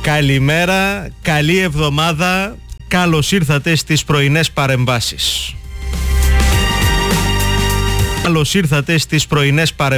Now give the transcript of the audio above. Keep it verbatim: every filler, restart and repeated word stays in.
Καλημέρα, καλή εβδομάδα, καλώς ήρθατε στις πρωινές παρεμβάσεις. Καλώς ήρθατε στις πρωινές παρεμβάσεις.